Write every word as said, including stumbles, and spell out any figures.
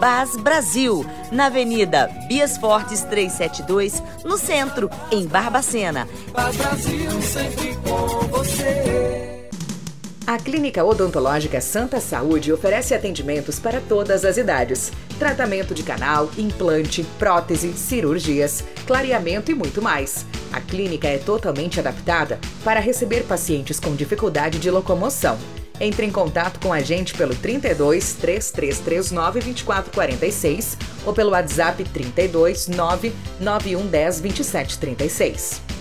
Bas Brasil, na Avenida Bias Fortes trezentos e setenta e dois, no centro, em Barbacena. Bas Brasil, sempre com você. A Clínica Odontológica Santa Saúde oferece atendimentos para todas as idades. Tratamento de canal, implante, prótese, cirurgias, clareamento e muito mais. A clínica é totalmente adaptada para receber pacientes com dificuldade de locomoção. Entre em contato com a gente pelo trinta e dois, três três três nove, vinte e quatro quarenta e seis ou pelo WhatsApp trinta e dois, nove nove um um zero, vinte e sete trinta e seis.